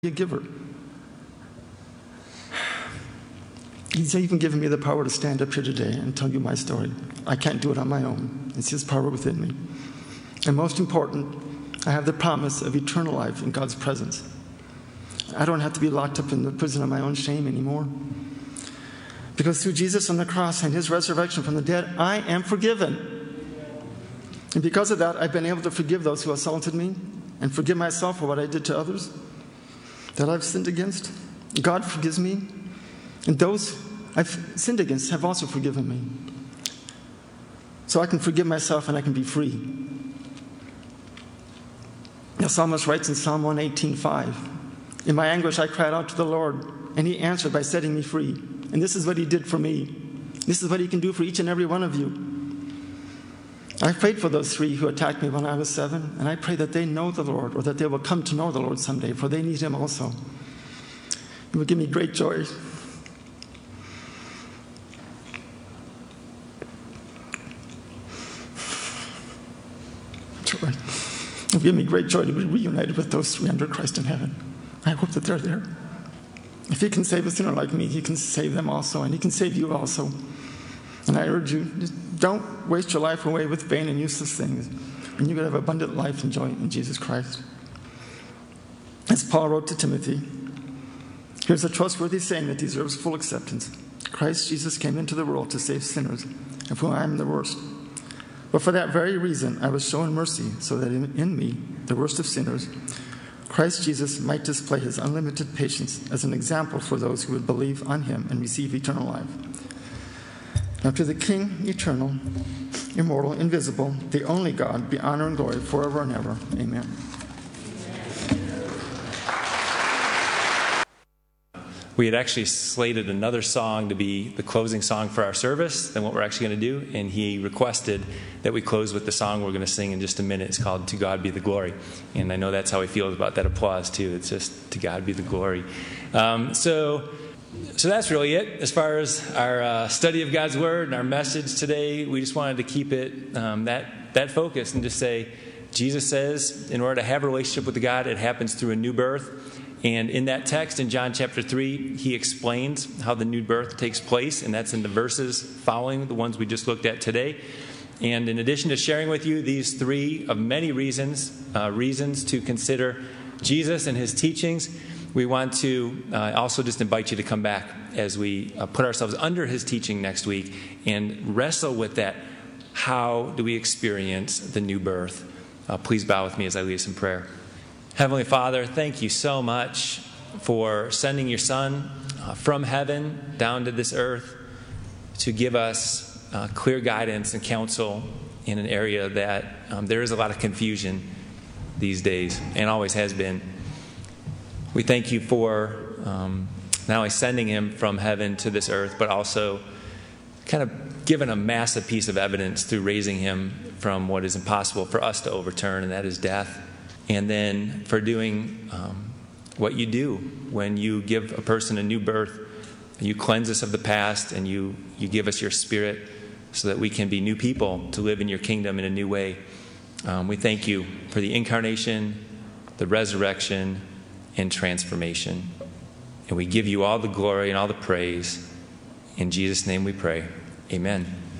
a giver. He's even given me the power to stand up here today and tell you my story. I can't do it on my own. It's His power within me. And most important, I have the promise of eternal life in God's presence. I don't have to be locked up in the prison of my own shame anymore. Because through Jesus on the cross and His resurrection from the dead, I am forgiven. And because of that, I've been able to forgive those who assaulted me and forgive myself for what I did to others that I've sinned against. God forgives me. And those I've sinned against have also forgiven me. So I can forgive myself and I can be free. The psalmist writes in Psalm 118:5, "In my anguish I cried out to the Lord, and He answered by setting me free." And this is what He did for me. This is what He can do for each and every one of you. I prayed for those 3 who attacked me when I was 7, and I pray that they know the Lord, or that they will come to know the Lord someday, for they need Him also. It will give me great joy. It will give me great joy to be reunited with those 3 under Christ in heaven. I hope that they're there. If He can save a sinner like me, He can save them also, and He can save you also. And I urge you, just don't waste your life away with vain and useless things. And you can have abundant life and joy in Jesus Christ. As Paul wrote to Timothy, here's a trustworthy saying that deserves full acceptance. Christ Jesus came into the world to save sinners, of whom I am the worst. But for that very reason, I was shown mercy, so that in me, the worst of sinners, Christ Jesus might display His unlimited patience as an example for those who would believe on Him and receive eternal life. Now to the King, eternal, immortal, invisible, the only God, be honor and glory forever and ever. Amen. We had actually slated another song to be the closing song for our service than what we're actually going to do, and he requested that we close with the song we're going to sing in just a minute. It's called "To God Be the Glory," and I know that's how he feels about that applause too. It's just "To God Be the Glory." So that's really it as far as our study of God's Word and our message today. We just wanted to keep it that focus and just say, Jesus says, in order to have a relationship with God, it happens through a new birth. And in that text, in John chapter 3, he explains how the new birth takes place, and that's in the verses following the ones we just looked at today. And in addition to sharing with you these 3 of many reasons to consider Jesus and His teachings, we want to also just invite you to come back as we put ourselves under His teaching next week and wrestle with that. How do we experience the new birth? Please bow with me as I lead us in prayer. Heavenly Father, thank you so much for sending your Son from heaven down to this earth to give us clear guidance and counsel in an area that there is a lot of confusion these days and always has been. We thank you for not only sending Him from heaven to this earth, but also kind of giving a massive piece of evidence through raising Him from what is impossible for us to overturn, and that is death. And then for doing what you do when you give a person a new birth. You cleanse us of the past, and you give us your Spirit so that we can be new people to live in your kingdom in a new way. We thank you for the incarnation, the resurrection, and transformation. And we give you all the glory and all the praise. In Jesus' name we pray. Amen.